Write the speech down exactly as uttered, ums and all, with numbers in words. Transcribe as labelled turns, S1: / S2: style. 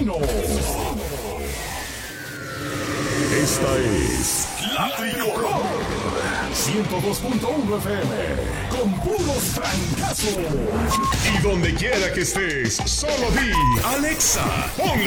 S1: destino. Esta es La Tricolor ciento dos punto uno F M con puros francazos. Y donde quiera que estés, solo di Alexa, pon